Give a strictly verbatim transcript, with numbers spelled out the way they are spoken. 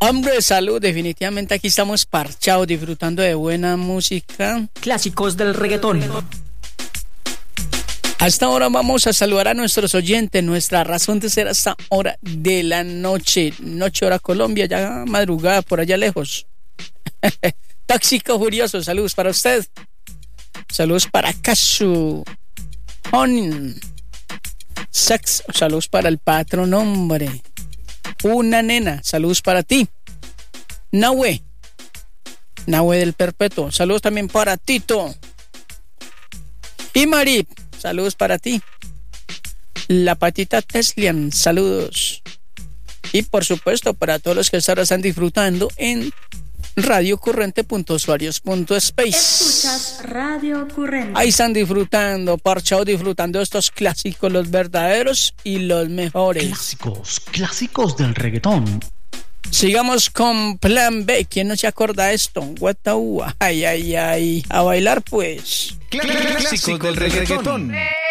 Hombre, salud, definitivamente aquí estamos parchados, disfrutando de buena música. Clásicos del reggaetón. Hasta ahora vamos a saludar a nuestros oyentes. Nuestra razón de ser hasta hora de la noche. Noche hora Colombia, ya madrugada por allá lejos. Tóxico Furioso, saludos para usted. Saludos para Casu. On. Sex, saludos para el patrón, hombre. Una nena, saludos para ti. Nahue. Nahue del Perpetuo, saludos también para Tito. Y Marip, saludos para ti. La Patita Teslian, saludos. Y por supuesto para todos los que ahora están disfrutando en radio currente punto usuarios punto space. Escuchas Radio Currente. Ahí están disfrutando, parchados, disfrutando de estos clásicos, los verdaderos y los mejores. Clásicos, clásicos del reggaetón. Sigamos con Plan B. ¿Quién no se acuerda de esto? Guataúa. Ay, ay, ay. A bailar pues. Clásicos del reggaetón.